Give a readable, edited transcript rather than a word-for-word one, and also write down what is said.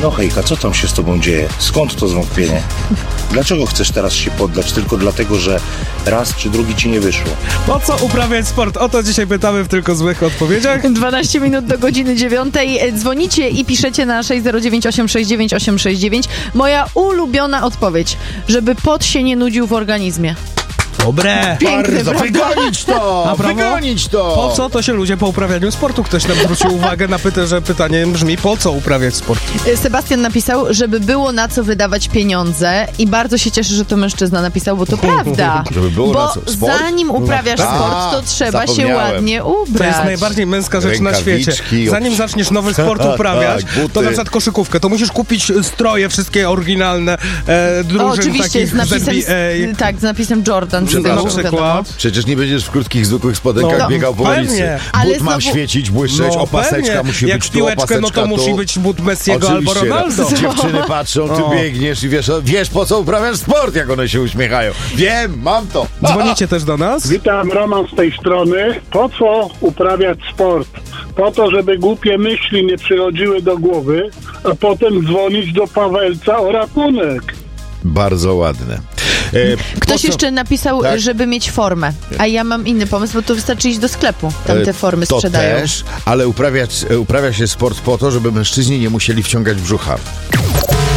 No hejka, co tam się z tobą dzieje? Skąd to zwątpienie? Dlaczego chcesz teraz się poddać? Tylko dlatego, że raz czy drugi ci nie wyszło? Po co uprawiać sport? O to dzisiaj pytamy w Tylko Złych Odpowiedziach. 12 minut do godziny 9. Dzwonicie i piszecie na 609 869 869. Moja ulubiona odpowiedź, żeby pot się nie nudził w organizmie. Dobre. Piękne, Bardzo, prawda? wygonić to! A brawo? Wygonić to! Po co to się ludzie po uprawianiu sportu? Ktoś nam zwrócił uwagę na że pytanie brzmi, po co uprawiać sport? Sebastian napisał, żeby było na co wydawać pieniądze i bardzo się cieszę, że to mężczyzna napisał, bo to prawda. Żeby było bo na co? Sport? zanim uprawiasz Tak. sport, to trzeba się Zapomniałem. ładnie To ubrać. jest najbardziej męska rzecz na świecie. Rękawiczki, Zanim zaczniesz nowy sport uprawiać, tak, buty. to na przykład koszykówkę, to musisz kupić stroje wszystkie oryginalne drużyn Oczywiście, takich z napisem, z NBA. tak, z napisem Jordan. Na przykład. Przecież nie będziesz w krótkich, zwykłych spodenkach No, biegał po pewnie. ulicy. Ale But ma znowu- świecić, błyszczeć, opaseczka pewnie. musi Jak być tu, piłeczkę, opaseczka no to tu. musi być but Messiego albo Oczywiście, Ronaldo. dziewczyny patrzą, ty O. biegniesz i wiesz po co uprawiasz sport, jak one się uśmiechają. Wiem, mam to. Dzwonicie też do nas? Witam, Roman z tej strony. Po co uprawiać sport? Po to, żeby głupie myśli nie przychodziły do głowy, a potem dzwonić do Pawelca o ratunek. Bardzo ładne. Ktoś jeszcze napisał, Tak. żeby mieć formę, a ja mam inny pomysł, bo to wystarczy iść do sklepu, tam te formy to sprzedają. też, ale uprawia się sport po to, żeby mężczyźni nie musieli wciągać brzucha.